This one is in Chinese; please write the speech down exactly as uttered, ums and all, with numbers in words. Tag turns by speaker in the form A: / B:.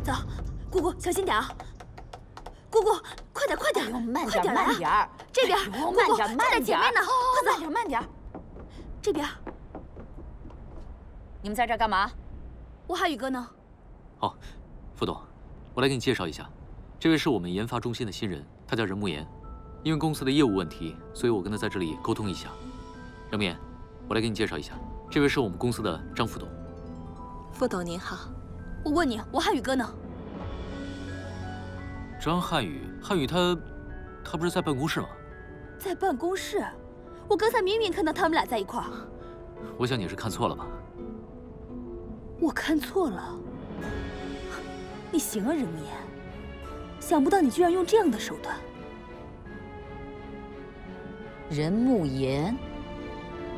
A: 到，姑姑小心点啊！姑姑，快点快点，
B: 哎、慢
A: 快点来
B: 慢点
A: 啊！这边，
B: 哎、
A: 姑
B: 慢点
A: 就
B: 慢点，
A: 在前面呢，快
B: 慢点慢点。
A: 这边。
B: 你们在这儿干嘛？
A: 我哈宇哥呢？
C: 哦，副董，我来给你介绍一下，这位是我们研发中心的新人，他叫任慕言。因为公司的业务问题，所以我跟他在这里沟通一下。任慕言，我来给你介绍一下，这位是我们公司的张副董。
D: 副董您好。
A: 我问你，我哈宇哥呢？
C: 张瀚宇，瀚宇他，他不是在办公室吗？
A: 在办公室？我刚才明明看到他们俩在一块儿。
C: 我想你是看错了吧？
A: 我看错了。你行啊，任慕言，想不到你居然用这样的手段。
B: 任慕言。